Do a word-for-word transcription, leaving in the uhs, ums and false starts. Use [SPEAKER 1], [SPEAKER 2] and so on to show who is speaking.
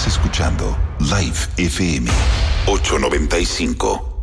[SPEAKER 1] Estás escuchando Live F M ochocientos noventa y cinco.